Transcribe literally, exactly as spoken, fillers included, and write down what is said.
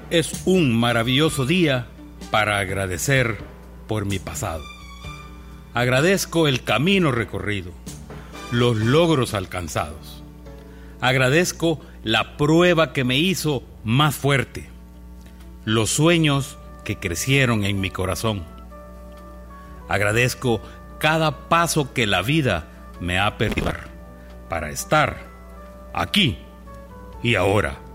Es un maravilloso día para agradecer por mi pasado. Agradezco el camino recorrido, los logros alcanzados. Agradezco la prueba que me hizo más fuerte, los sueños que crecieron en mi corazón. Agradezco cada paso que la vida me ha permitido para estar aquí y ahora.